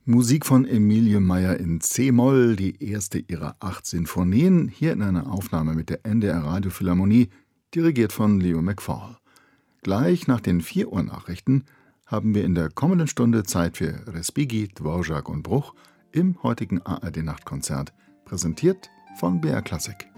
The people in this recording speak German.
Musik von Emilie Meier in c-Moll, die erste ihrer 8 Sinfonien, hier in einer Aufnahme mit der NDR Radiophilharmonie, dirigiert von Leo McFall. Gleich nach den 4 Uhr Nachrichten haben wir in der kommenden Stunde Zeit für Respighi, Dvorak und Bruch im heutigen ARD Nachtkonzert, präsentiert von BR Classic.